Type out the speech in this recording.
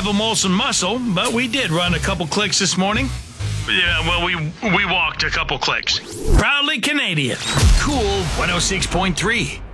of Molson muscle, but we did run a couple clicks this morning. Yeah, well, we walked a couple clicks. Proudly Canadian. Cool 106.3.